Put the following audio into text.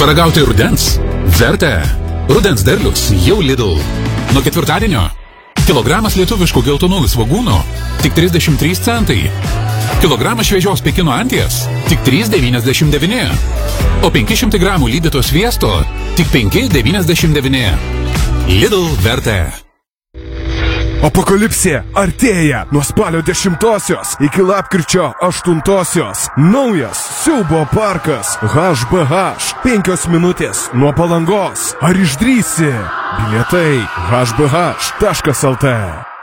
Paragauti rudens? Verta. Rudens derlius jau Lidl. Nuo ketvirtadienio kilogramas lietuviškų geltonųjų svogūnų tik 33 centai. Kilogramas šviežios Pekino anties tik 3,99. O 500 gramų lydyto sviesto tik 5,99. Lidl Verta. Apokalipsė artėja nuo spalio 10-osios iki lapkričio 8-osios. Naujas siaubo parkas HBH. 5 minutės nuo Palangos. Ar išdrįsi? Bilietai hbh.lt